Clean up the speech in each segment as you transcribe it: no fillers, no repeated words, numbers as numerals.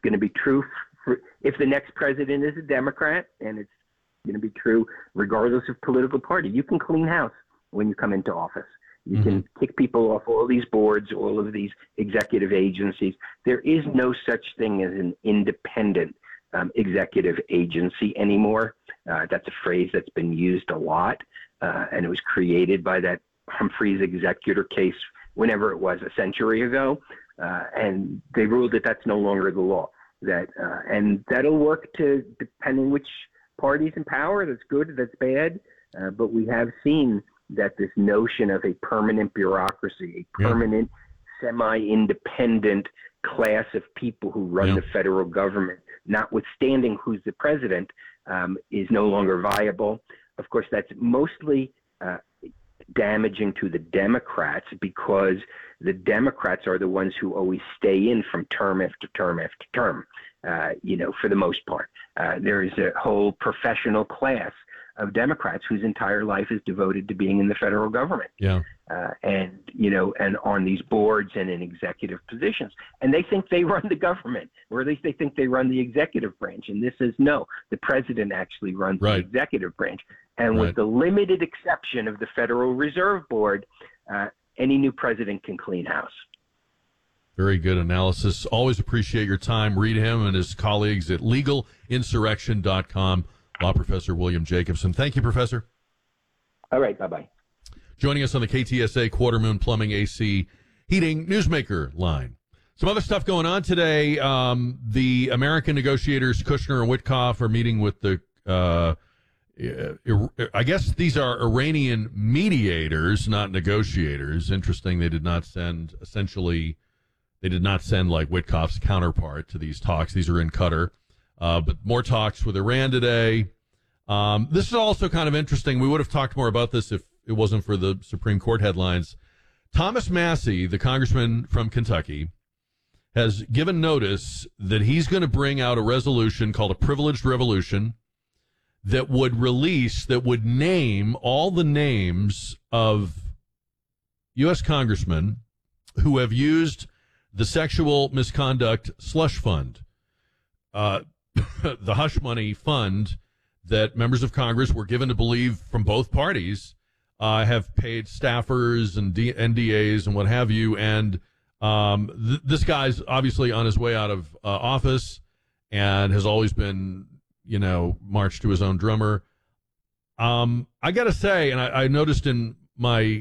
going to be true if the next president is a Democrat, and it's going to be true regardless of political party. You can clean house when you come into office. You can kick people off all these boards, all of these executive agencies. There is no such thing as an independent executive agency anymore. That's a phrase that's been used a lot, and it was created by that Humphreys executor case whenever it was, a century ago, and they ruled that that's no longer the law. And that'll work depending which party's in power. That's good, that's bad, but we have seen that this notion of a permanent bureaucracy, a permanent semi-independent class of people who run the federal government, notwithstanding who's the president, is no longer viable. Of course, that's mostly damaging to the Democrats, because the Democrats are the ones who always stay in from term after term after term, for the most part. There is a whole professional class of Democrats whose entire life is devoted to being in the federal government. And on these boards and in executive positions. And they think they run the government, or at least they think they run the executive branch. And this is no, the president actually runs the executive branch. And with the limited exception of the Federal Reserve Board, any new president can clean house. Very good analysis. Always appreciate your time. Read him and his colleagues at legalinsurrection.com. Law Professor William Jacobson. Thank you, Professor. All right. Bye-bye. Joining us on the KTSA Quarter Moon Plumbing AC Heating Newsmaker line. Some other stuff going on today. The American negotiators, Kushner and Witkoff, are meeting with the, I guess these are Iranian mediators, not negotiators. Interesting. They did not send like Witkoff's counterpart to these talks. These are in Qatar. But more talks with Iran today. This is also kind of interesting. We would have talked more about this if it wasn't for the Supreme Court headlines. Thomas Massie, the congressman from Kentucky, has given notice that he's going to bring out a resolution called a privileged revolution that would name all the names of U.S. congressmen who have used the sexual misconduct slush fund. The hush money fund that members of Congress were given to believe from both parties have paid staffers and NDAs and what have you. And this guy's obviously on his way out of office and has always been, marched to his own drummer. I got to say, and I noticed in my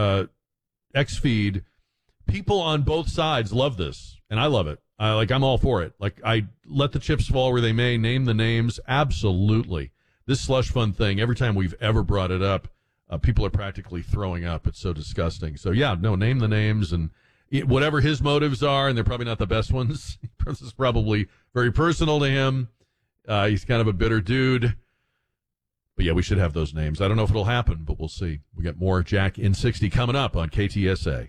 X feed, people on both sides love this, and I love it. I'm all for it. I let the chips fall where they may, name the names. Absolutely. This slush fund thing, every time we've ever brought it up, people are practically throwing up. It's so disgusting. So name the names, and whatever his motives are, and they're probably not the best ones. This is probably very personal to him. He's kind of a bitter dude. But we should have those names. I don't know if it'll happen, but we'll see. We got more Jack in 60 coming up on KTSA.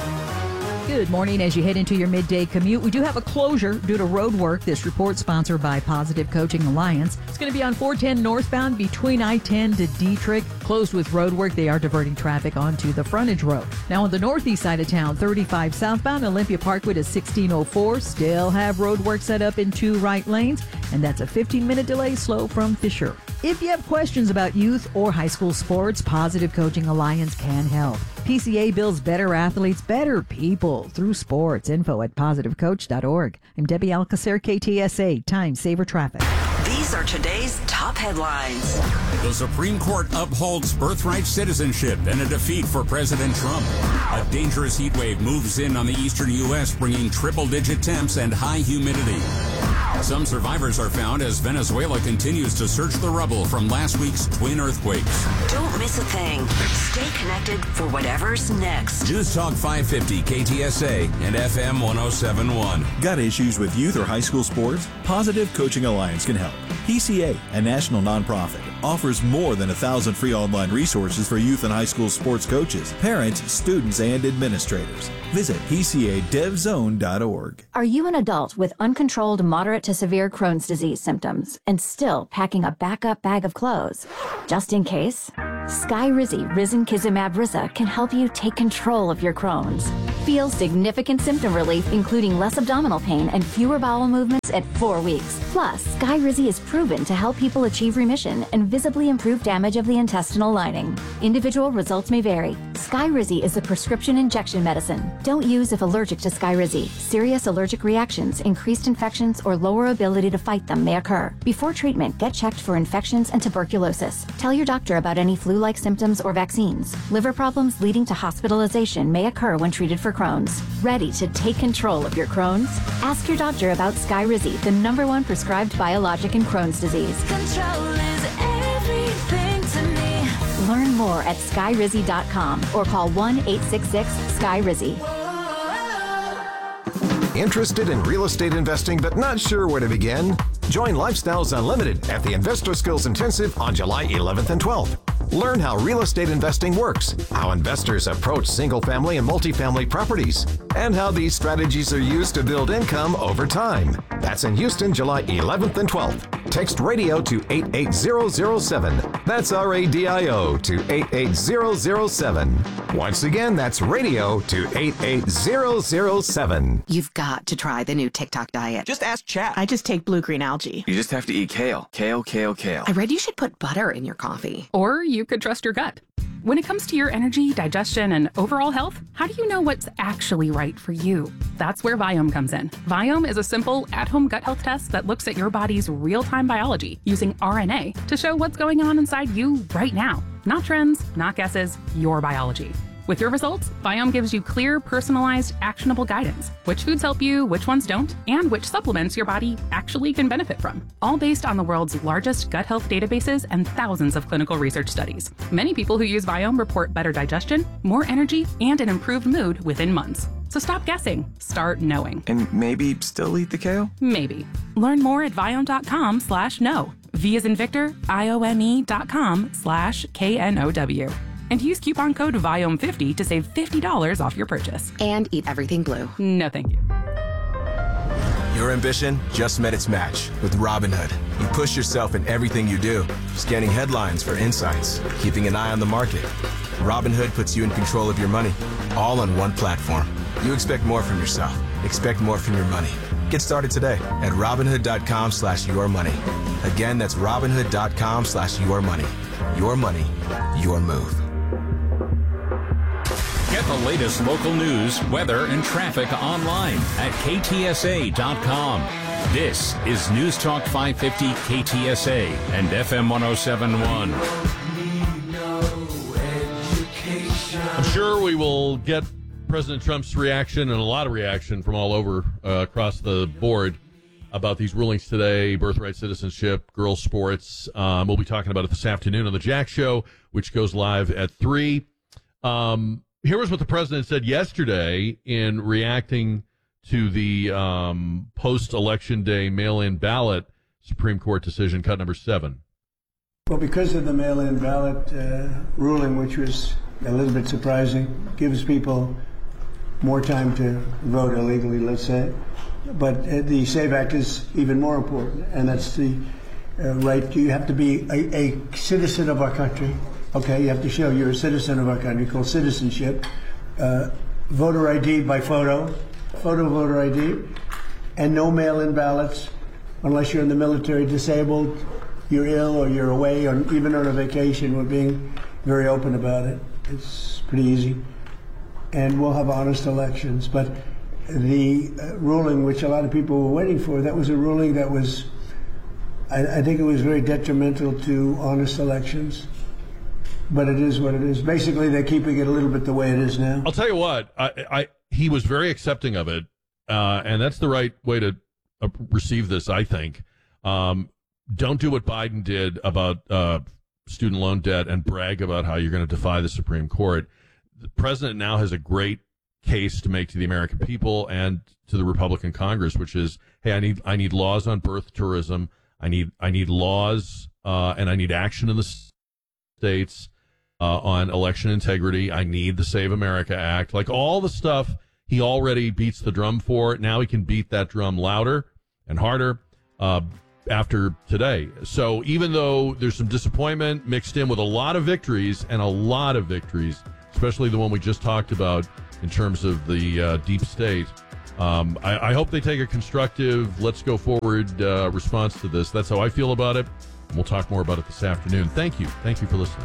Good morning. As you head into your midday commute, we do have a closure due to road work. This report sponsored by Positive Coaching Alliance. It's going to be on 410 northbound between I-10 to Dietrich. Closed with road work. They are diverting traffic onto the frontage road. Now on the northeast side of town, 35 southbound Olympia Parkway to 1604. Still have road work set up in 2 right lanes, and that's a 15-minute delay slow from Fisher. If you have questions about youth or high school sports, Positive Coaching Alliance can help. PCA builds better athletes, better people through sports. Info at positivecoach.org. I'm Debbie Alcacer, KTSA, Time Saver Traffic. These are today's top headlines. The Supreme Court upholds birthright citizenship in a defeat for President Trump. A dangerous heat wave moves in on the eastern U.S., bringing triple-digit temps and high humidity. Some survivors are found as Venezuela continues to search the rubble from last week's twin earthquakes. Don't miss a thing. Stay connected for whatever's next. News Talk 550 KTSA and FM 1071. Got issues with youth or high school sports? Positive Coaching Alliance can help. PCA, a national nonprofit, offers more than 1,000 free online resources for youth and high school sports coaches, parents, students, and administrators. Visit PCADevZone.org. Are you an adult with uncontrolled moderate to severe Crohn's disease symptoms and still packing a backup bag of clothes? Just in case, Skyrizi Risankizumab Riza can help you take control of your Crohn's. Feel significant symptom relief, including less abdominal pain and fewer bowel movements at 4 weeks. Plus, Skyrizi is proven to help people achieve remission and visibly improve damage of the intestinal lining. Individual results may vary. Skyrizi is a prescription injection medicine. Don't use if allergic to Skyrizi. Serious allergic reactions, increased infections, or lower ability to fight them may occur. Before treatment, get checked for infections and tuberculosis. Tell your doctor about any flu-like symptoms or vaccines. Liver problems leading to hospitalization may occur when treated for Crohn's. Ready to take control of your Crohn's? Ask your doctor about Skyrizi, the #1 prescribed biologic in Crohn's disease. Control is everything to me. Learn more at skyrizi.com or call 1-866-SKYRIZI. Interested in real estate investing but not sure where to begin? Join Lifestyles Unlimited at the Investor Skills Intensive on July 11th and 12th. Learn how real estate investing works, how investors approach single-family and multifamily properties, and how these strategies are used to build income over time. That's in Houston, July 11th and 12th. Text RADIO to 88007. That's RADIO to 88007. Once again, that's RADIO to 88007. You've got to try the new TikTok diet. Just ask Chat. I just take blue-green algae. You just have to eat kale. Kale, kale, kale. I read you should put butter in your coffee. Or you could trust your gut. When it comes to your energy, digestion, and overall health, how do you know what's actually right for you? That's where Viome comes in. Viome is a simple, at-home gut health test that looks at your body's real-time biology using RNA to show what's going on inside you right now. Not trends, not guesses, your biology. With your results, Viome gives you clear, personalized, actionable guidance. Which foods help you, which ones don't, and which supplements your body actually can benefit from. All based on the world's largest gut health databases and thousands of clinical research studies. Many people who use Viome report better digestion, more energy, and an improved mood within months. So stop guessing. Start knowing. And maybe still eat the kale? Maybe. Learn more at Viome.com/know. V as in Victor, IOME.com/KNOW. And use coupon code VIOME50 to save $50 off your purchase. And eat everything blue. No, thank you. Your ambition just met its match with Robinhood. You push yourself in everything you do, scanning headlines for insights, keeping an eye on the market. Robinhood puts you in control of your money, all on one platform. You expect more from yourself. Expect more from your money. Get started today at Robinhood.com/yourmoney. Again, that's Robinhood.com/yourmoney. Your money, your move. Get the latest local news, weather, and traffic online at ktsa.com. This is News Talk 550 KTSA and FM 107.1. I'm sure we will get President Trump's reaction and a lot of reaction from all over across the board about these rulings today, birthright citizenship, girls' sports. We'll be talking about it this afternoon on the Jack Show, which goes live at 3. Here was what the president said yesterday in reacting to the post-election day mail-in ballot Supreme Court decision, cut number 7. Well, because of the mail-in ballot ruling, which was a little bit surprising, gives people more time to vote illegally, let's say. But the SAVE Act is even more important, and that's the right. You have to be a citizen of our country. Okay, you have to show you're a citizen of our country, called citizenship. Voter ID by photo voter ID, and no mail-in ballots unless you're in the military, disabled, you're ill, or you're away, or even on a vacation. We're being very open about it. It's pretty easy. And we'll have honest elections. But the ruling, which a lot of people were waiting for, that was a ruling that was, I think it was very detrimental to honest elections. But it is what it is. Basically, they're keeping it a little bit the way it is now. I'll tell you what, he was very accepting of it, and that's the right way to receive this, I think. Don't do what Biden did about student loan debt and brag about how you're going to defy the Supreme Court. The president now has a great case to make to the American people and to the Republican Congress, which is, hey, I need laws on birth tourism. I need laws and I need action in the states on election integrity. I need the Save America Act. Like all the stuff he already beats the drum for. Now he can beat that drum louder and harder after today. So even though there's some disappointment mixed in with a lot of victories, especially the one we just talked about in terms of the deep state. I hope they take a constructive, let's go forward response to this. That's how I feel about it. We'll talk more about it this afternoon. Thank you. Thank you for listening.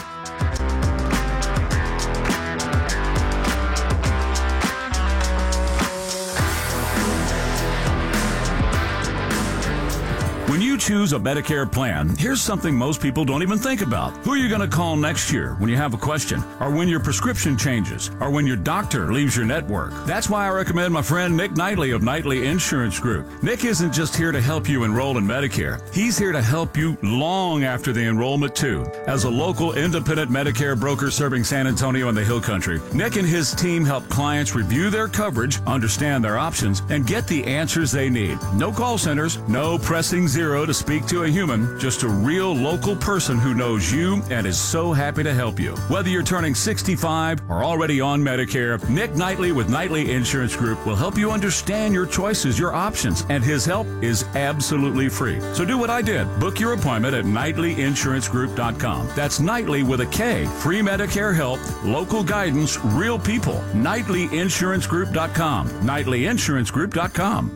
When you choose a Medicare plan, here's something most people don't even think about. Who are you going to call next year when you have a question, or when your prescription changes, or when your doctor leaves your network? That's why I recommend my friend Nick Knightley of Knightley Insurance Group. Nick isn't just here to help you enroll in Medicare. He's here to help you long after the enrollment, too. As a local independent Medicare broker serving San Antonio and the Hill Country, Nick and his team help clients review their coverage, understand their options, and get the answers they need. No call centers, no pressing zero to speak to a human, just a real local person who knows you and is so happy to help you. Whether you're turning 65 or already on Medicare, Nick Knightley with Knightley Insurance Group will help you understand your choices, your options, and his help is absolutely free. So do what I did. Book your appointment at KnightleyInsuranceGroup.com. That's Knightley with a K. Free Medicare help, local guidance, real people. KnightleyInsuranceGroup.com. KnightleyInsuranceGroup.com.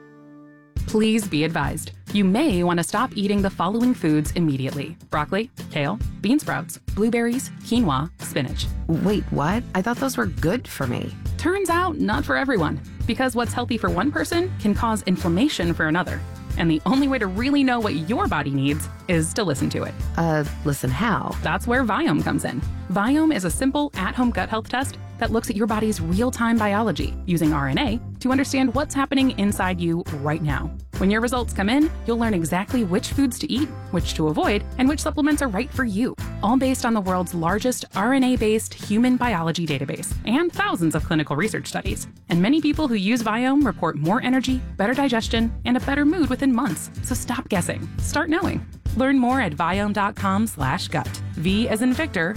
Please be advised. You may want to stop eating the following foods immediately: broccoli, kale, bean sprouts, blueberries, quinoa, spinach. Wait, what? I thought those were good for me. Turns out, not for everyone. Because what's healthy for one person can cause inflammation for another. And the only way to really know what your body needs is to listen to it. Listen how? That's where Viome comes in. Viome is a simple at-home gut health test that looks at your body's real-time biology using RNA to understand what's happening inside you right now. When your results come in, you'll learn exactly which foods to eat, which to avoid, and which supplements are right for you, all based on the world's largest RNA-based human biology database and thousands of clinical research studies. And many people who use Viome report more energy, better digestion, and a better mood within months. So stop guessing. Start knowing. Learn more at Viome.com/gut. V as in Victor,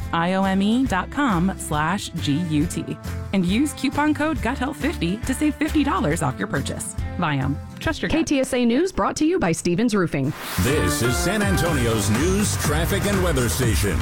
IOME.com/GUT. And use coupon code GUTHEALTH50 to save $50 off your purchase. Viome. Trust your gut. KTSA News brought to you by Stevens Roofing. This is San Antonio's news, traffic, and weather station.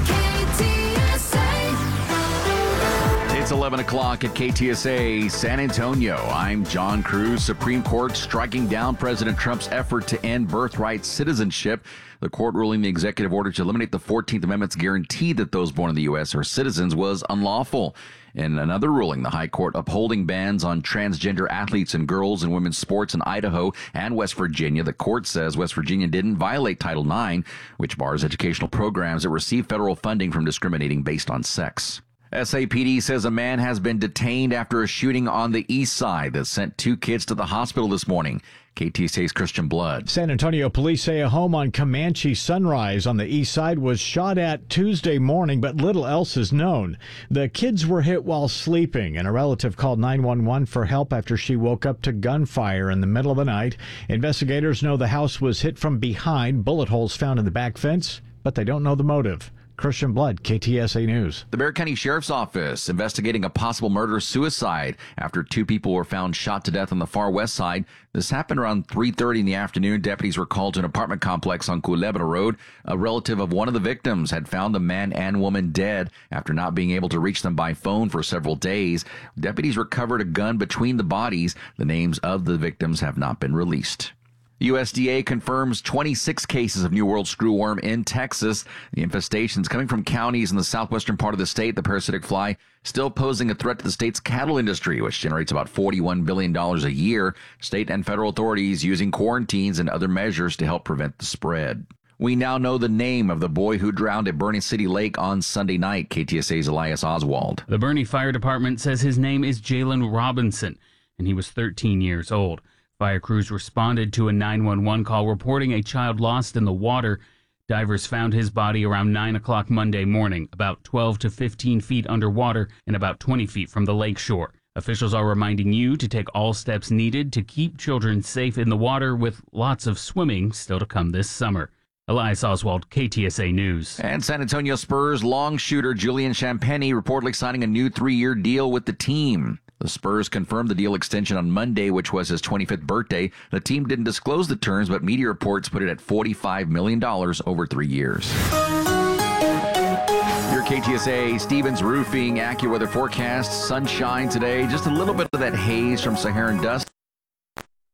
It's 11 o'clock at KTSA San Antonio. I'm John Cruz. Supreme Court striking down President Trump's effort to end birthright citizenship. The court ruling the executive order to eliminate the 14th Amendment's guarantee that those born in the U.S. are citizens was unlawful. In another ruling, the High Court upholding bans on transgender athletes and girls and women's sports in Idaho and West Virginia. The court says West Virginia didn't violate Title IX, which bars educational programs that receive federal funding from discriminating based on sex. SAPD says a man has been detained after a shooting on the east side that sent 2 kids to the hospital this morning. KTSA's Christian Blood. San Antonio police say a home on Comanche Sunrise on the east side was shot at Tuesday morning, but little else is known. The kids were hit while sleeping, and a relative called 911 for help after she woke up to gunfire in the middle of the night. Investigators know the house was hit from behind, bullet holes found in the back fence, but they don't know the motive. Christian Blood, KTSA News. The Bexar County Sheriff's Office investigating a possible murder-suicide after 2 people were found shot to death on the far west side. This happened around 3:30 in the afternoon. Deputies were called to an apartment complex on Culebra Road. A relative of one of the victims had found the man and woman dead after not being able to reach them by phone for several days. Deputies recovered a gun between the bodies. The names of the victims have not been released. USDA confirms 26 cases of New World screwworm in Texas. The infestation is coming from counties in the southwestern part of the state. The parasitic fly still posing a threat to the state's cattle industry, which generates about $41 billion a year. State and federal authorities using quarantines and other measures to help prevent the spread. We now know the name of the boy who drowned at Bernie City Lake on Sunday night. KTSA's Elias Oswald. The Bernie Fire Department says his name is Jalen Robinson, and he was 13 years old. Fire crews responded to a 911 call reporting a child lost in the water. Divers found his body around 9 o'clock Monday morning, about 12 to 15 feet underwater and about 20 feet from the lake shore. Officials are reminding you to take all steps needed to keep children safe in the water, with lots of swimming still to come this summer. Elias Oswald, KTSA News. And San Antonio Spurs long shooter Julian Champagny reportedly signing a new 3-year deal with the team. The Spurs confirmed the deal extension on Monday, which was his 25th birthday. The team didn't disclose the terms, but media reports put it at $45 million over 3 years. Your KTSA Stevens Roofing AccuWeather forecast. Sunshine today. Just a little bit of that haze from Saharan dust.